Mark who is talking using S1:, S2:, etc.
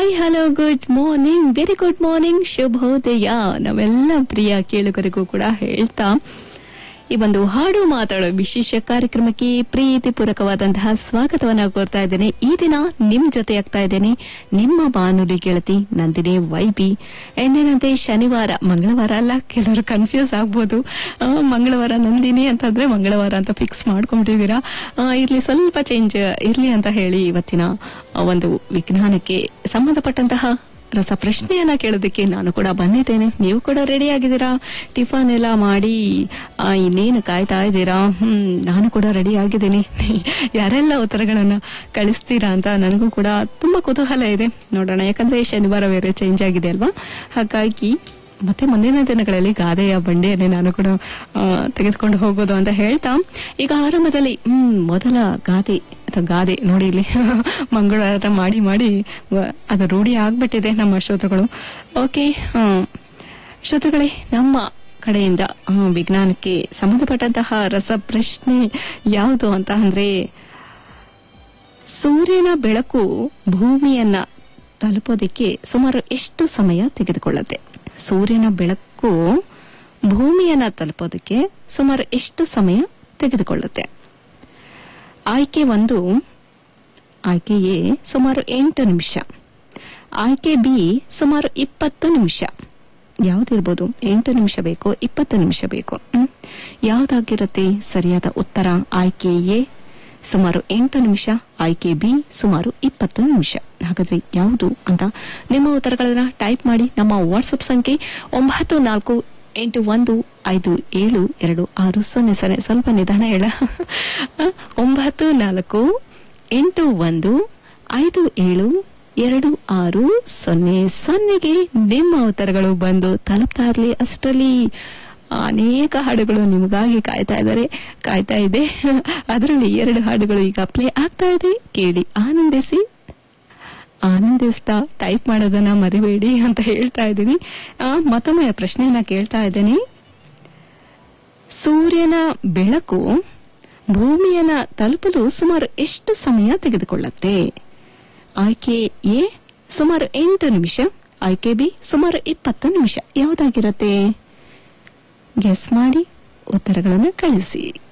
S1: Hi hello good morning, very good morning, ಶುಭೋದಯ ನಾವೆಲ್ಲ ಪ್ರಿಯ ಕೇಳುಗರಿಗೂ ಕೂಡ ಹೇಳ್ತಾ ಈ ಒಂದು ಹಾಡು ಮಾತಾಡೋ ವಿಶೇಷ ಕಾರ್ಯಕ್ರಮಕ್ಕೆ ಪ್ರೀತಿಪೂರ್ವಕವಾದಂತಹ ಸ್ವಾಗತವನ್ನ ಕೋರ್ತಾ ಇದ್ದೇನೆ. ಈ ದಿನ ನಿಮ್ ಜೊತೆ ಆಗ್ತಾ ಇದ್ದೇನೆ ನಿಮ್ಮ ಬಾನುಲಿ ಗೆಳತಿ ನಂದಿನಿ ವೈಬಿ. ಎಂದಿನಂತೆ ಶನಿವಾರ, ಮಂಗಳವಾರ ಅಲ್ಲ, ಕೆಲವರು ಕನ್ಫ್ಯೂಸ್ ಆಗ್ಬೋದು. ಮಂಗಳವಾರ ನಂದಿನಿ ಅಂತಂದ್ರೆ ಮಂಗಳವಾರ ಅಂತ ಫಿಕ್ಸ್ ಮಾಡ್ಕೊಂಡಿದ್ದೀರಾ. ಇರ್ಲಿ, ಸ್ವಲ್ಪ ಚೇಂಜ್ ಇರ್ಲಿ ಅಂತ ಹೇಳಿ ಇವತ್ತಿನ ಒಂದು ವಿಜ್ಞಾನಕ್ಕೆ ಸಂಬಂಧಪಟ್ಟಂತಹ ರಸ ಪ್ರಶ್ನೆಯನ್ನ ಕೇಳೋದಕ್ಕೆ ನಾನು ಕೂಡ ಬಂದಿದ್ದೇನೆ. ನೀವು ಕೂಡ ರೆಡಿ ಆಗಿದ್ದೀರಾ? ಟಿಫನ್ ಎಲ್ಲ ಮಾಡಿ ಇನ್ನೇನು ಕಾಯ್ತಾ ಇದ್ದೀರಾ? ನಾನು ಕೂಡ ರೆಡಿ ಆಗಿದ್ದೀನಿ. ಯಾರೆಲ್ಲ ಉತ್ತರಗಳನ್ನ ಕಳಿಸ್ತೀರಾ ಅಂತ ನನಗೂ ಕೂಡ ತುಂಬಾ ಕುತೂಹಲ ಇದೆ. ನೋಡೋಣ, ಯಾಕಂದ್ರೆ ಶನಿವಾರ ಬೇರೆ ಚೇಂಜ್ ಆಗಿದೆ ಅಲ್ವಾ. ಹಾಗಾಗಿ ಮತ್ತೆ ಮುಂದಿನ ದಿನಗಳಲ್ಲಿ ಗಾದೆಯ ಬಂಡೆಯನ್ನೇ ನಾನು ಕೂಡ ತೆಗೆದುಕೊಂಡು ಹೋಗೋದು ಅಂತ ಹೇಳ್ತಾ, ಈಗ ಆರಂಭದಲ್ಲಿ ಮೊದಲ ಗಾದೆ ನೋಡಿ, ಇಲ್ಲಿ ಮಂಗಳವಾರ ಮಾಡಿ ಮಾಡಿ ಅದು ರೂಢಿ ಆಗ್ಬಿಟ್ಟಿದೆ ನಮ್ಮ ಶ್ರೋತೃಗಳು. ಓಕೆ ಶ್ರೋತೃಗಳೇ, ನಮ್ಮ ಕಡೆಯಿಂದ ವಿಜ್ಞಾನಕ್ಕೆ ಸಂಬಂಧಪಟ್ಟಂತಹ ರಸಪ್ರಶ್ನೆ ಯಾವುದು ಅಂತ ಅಂದ್ರೆ, ಸೂರ್ಯನ ಬೆಳಕು ಭೂಮಿಯನ್ನ ತಲುಪೋದಕ್ಕೆ ಸುಮಾರು ಎಷ್ಟು ಸಮಯ ತೆಗೆದುಕೊಳ್ಳುತ್ತೆ? ಸೂರ್ಯನ ಬೆಳಕು ಭೂಮಿಯನ್ನ ತಲುಪೋದಕ್ಕೆ ಸುಮಾರು ಎಷ್ಟು ಸಮಯ ತೆಗೆದುಕೊಳ್ಳುತ್ತೆ? ಆಯ್ಕೆ 1, ಆಯ್ಕೆ ಎ ಸುಮಾರು 8 ನಿಮಿಷ, ಆಯ್ಕೆ ಬಿ ಸುಮಾರು 20 ನಿಮಿಷ. ಯಾವ್ದಿರ್ಬೋದು? 8 ನಿಮಿಷ ಬೇಕು, 20 ನಿಮಿಷ ಬೇಕು? ಯಾವ್ದಾಗಿರುತ್ತೆ ಸರಿಯಾದ ಉತ್ತರ? ಆಯ್ಕೆ ಎ ಸುಮಾರು 8 ನಿಮಿಷ, ಆಯ್ಕೆ ಬಿ ಸುಮಾರು 20 ನಿಮಿಷ. ಹಾಗಾದ್ರೆ ಯಾವುದು ಅಂತ ನಿಮ್ಮ ಉತ್ತರಗಳನ್ನ ಟೈಪ್ ಮಾಡಿ ನಮ್ಮ ವಾಟ್ಸ್ಆಪ್ ಸಂಖ್ಯೆ 9481572600. ಸ್ವಲ್ಪ ನಿಧಾನ ಹೇಳ. 9481572600ಗೆ ನಿಮ್ಮ ಉತ್ತರಗಳು ಬಂದು ತಲುಪ್ತಾ ಇರಲಿ. ಅಷ್ಟರಲ್ಲಿ ಅನೇಕ ಹಾಡುಗಳು ನಿಮಗಾಗಿ ಕಾಯ್ತಾ ಇದೆ. ಅದರಲ್ಲಿ 2 ಹಾಡುಗಳು ಈಗ ಪ್ಲೇ ಆಗ್ತಾ ಇದೆ. ಕೇಳಿ, ಆನಂದಿಸ್ತಾ ಟೈಪ್ ಮಾಡೋದನ್ನ ಮರಿಬೇಡಿ ಅಂತ ಹೇಳ್ತಾ ಇದ್ದೀನಿ. ಮತ್ತೊಮ್ಮೆ ಪ್ರಶ್ನೆಯನ್ನ ಕೇಳ್ತಾ ಇದ್ದೀನಿ. ಸೂರ್ಯನ ಬೆಳಕು ಭೂಮಿಯನ್ನ ತಲುಪಲು ಸುಮಾರು ಎಷ್ಟು ಸಮಯ ತೆಗೆದುಕೊಳ್ಳುತ್ತೆ? ಆಯ್ಕೆ ಎ ಸುಮಾರು 8 ನಿಮಿಷ, ಆಯ್ಕೆ ಬಿ ಸುಮಾರು 20 ನಿಮಿಷ. ಯಾವುದಾಗಿರತ್ತೆ? ಗೆಸ್ ಮಾಡಿ ಉತ್ತರಗಳನ್ನು ಕಳಿಸಿ.